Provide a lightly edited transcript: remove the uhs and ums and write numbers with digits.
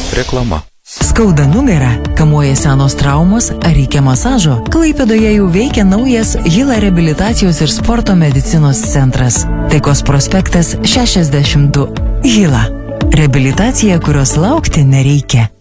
Reklama. Skauda nugarą, kamuoja senos traumos ar reikia masažo? Klaipėdoje jau veikia naujas Hila reabilitacijos ir sporto medicinos centras. Taikos prospektas 62. Hila. Reabilitacija, kurios laukti nereikia.